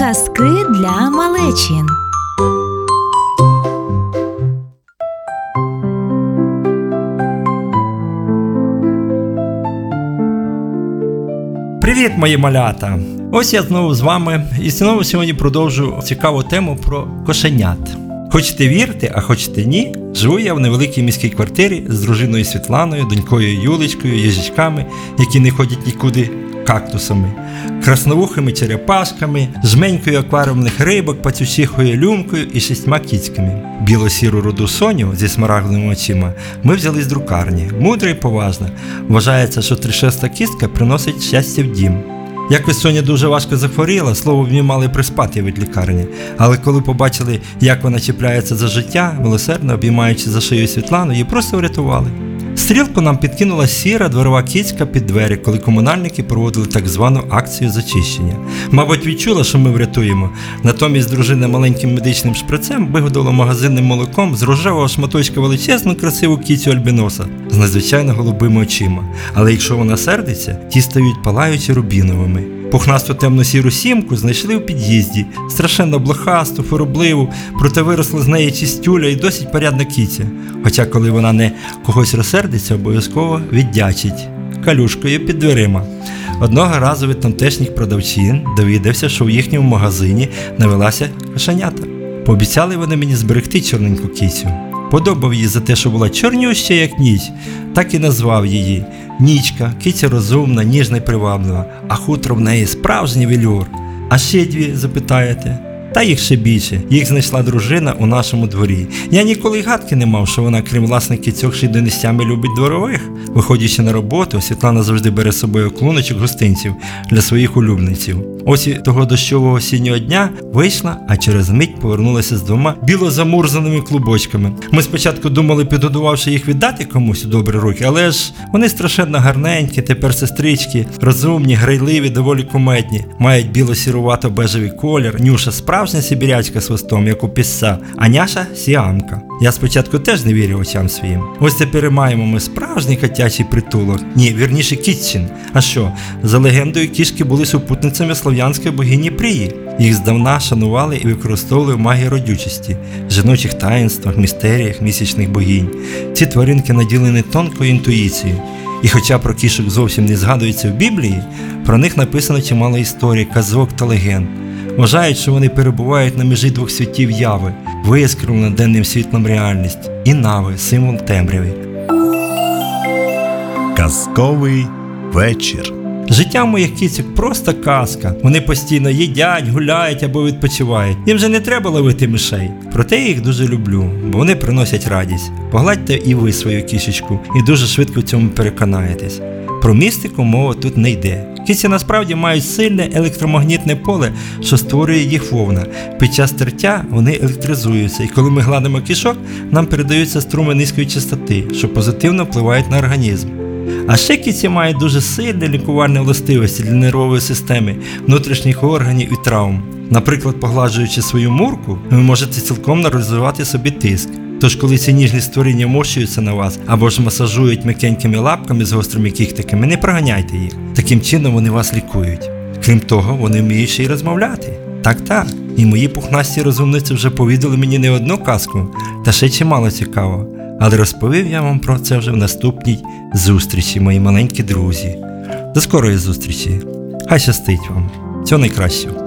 Казки для малечі. Привіт, мої малята! Ось я знову з вами і знову сьогодні продовжу цікаву тему про кошенят. Хочете вірте, а хочете ні, живу я в невеликій міській квартирі з дружиною Світланою, донькою Юлечкою, їжачками, які не ходять нікуди, кактусами, красновухими черепашками, жменькою акваріумних рибок, пацючихою люмкою і 6 кіцьками. Біло-сіру руду Соню зі смарагдовими очима ми взяли з друкарні, мудра і поважна. Вважається, що 36-та кістка приносить щастя в дім. Якось Соня дуже важко захворіла, слово, в ній мали приспати від лікарні. Але коли побачили, як вона чіпляється за життя, милосердно обіймаючи за шию Світлану, її просто врятували. Стрілку нам підкинула сіра дворова кіцька під двері, коли комунальники проводили так звану акцію зачищення. Мабуть, відчула, що ми врятуємо. Натомість дружина маленьким медичним шприцем вигодила магазинним молоком з рожевого шматочка величезну красиву кіцю альбіноса з надзвичайно голубими очима. Але якщо вона сердиться, ті стають палаючи рубіновими. Пухнасту темно-сіру сімку знайшли у під'їзді, страшенно блохасту, хворобливу, проте виросла з неї чистюля і досить порядна кіця. Хоча коли вона не когось розсердиться, обов'язково віддячить калюшкою під дверима. Одного разу від тамтешніх продавчин довідався, що в їхньому магазині навелася кошенята. Пообіцяли вони мені зберегти чорненьку кіцю. Подобав її за те, що була чорнюща, як ніч, так і назвав її. Нічка, киця розумна, ніжна й приваблива, а хутро в неї справжній велюр. А ще 2, запитаєте? Та їх ще більше, їх знайшла дружина у нашому дворі. Я ніколи й гадки не мав, що вона, крім власних кицьок, ще й донестями любить дворових. Виходячи на роботу, Світлана завжди бере з собою клуночок гостинців для своїх улюбленців. Ось і того дощового осіннього дня вийшла, а через мить повернулася з 2 білозамурзаними клубочками. Ми спочатку думали, підгодувавши їх, віддати комусь у добрі руки, але ж вони страшенно гарненькі, тепер сестрички, розумні, грайливі, доволі кумедні, мають біло-сірувато-бежевий колір, Нюша справжня сибірячка з хвостом, як у пісца, а Няша сіамка. Я спочатку теж не вірив очам своїм. Ось тепер маємо ми справжній котячий притулок. Ні, вірніше кітчин. А що? За легендою, кішки були супутницями слов'янської богині Прії. Їх здавна шанували і використовували в магії родючості, жіночих таїнствах, містеріях місячних богинь. Ці тваринки наділені тонкою інтуїцією. І хоча про кішок зовсім не згадується в Біблії, про них написано чимало історій, казок та легенд. Вважають, що вони перебувають на межі 2 світів яви, виискривлена денним світлом реальність, і нави – символ темряви. Казковий вечір. Життя моїх кіцьок просто казка. Вони постійно їдять, гуляють або відпочивають. Їм же не треба ловити мишей. Проте я їх дуже люблю, бо вони приносять радість. Погладьте і ви свою кішечку, і дуже швидко в цьому переконаєтесь. Про містику мова тут не йде. Киці насправді мають сильне електромагнітне поле, що створює їх вовна. Під час тертя вони електризуються, і коли ми гладимо кішок, нам передаються струми низької частоти, що позитивно впливають на організм. А ще киці мають дуже сильні лікувальні властивості для нервової системи, внутрішніх органів і травм. Наприклад, погладжуючи свою мурку, ви можете цілком нормалізувати собі тиск. Тож, коли ці ніжні створіння мощуються на вас або ж масажують м'якенькими лапками з гострими кіхтиками, не проганяйте їх. Таким чином вони вас лікують. Крім того, вони вміють ще й розмовляти. Так. І мої пухнасті розумниці вже повідали мені не одну казку, та ще чимало цікаво. Але розповів я вам про це вже в наступній зустрічі, мої маленькі друзі. До скорої зустрічі. Хай щастить вам. Всього найкращого.